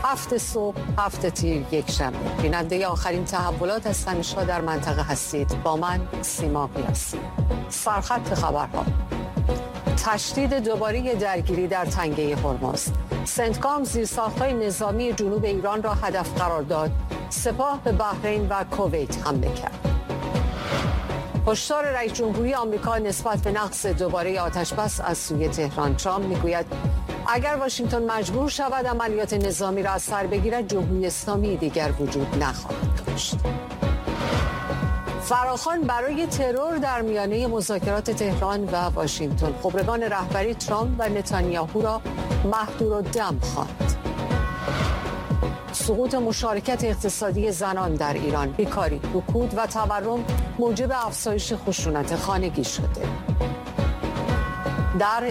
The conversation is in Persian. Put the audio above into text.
7 صبح 7 تیر یکشنبه. بیننده آخرین تحولات از تنش‌ها در منطقه هستید. با من سیما قیاسی. سرخط خبرها: تشدید دوباره درگیری در تنگه هرمز. سنتکام زیرساخت‌های نظامی جنوب ایران را هدف قرار داد. سپاه به بحرین و کویت حمله کرد. هشدار رئیس جمهوری آمریکا نسبت به نقض دوباره آتش‌بس از سوی تهران. ترامپ میگوید اگر واشنگتن مجبور شود عملیات نظامی را از سر بگیرد، جمهوری اسلامی دیگر وجود نخواهد داشت. فراخوان برای ترور در میانه مذاکرات تهران و واشنگتن. خبرگان رهبری ترامپ و نتانیاهو را محدودالدم خواند. سقوط مشارکت اقتصادی زنان در ایران. بیکاری، رکود و تورم موجب افزایش خشونت خانگی شده. در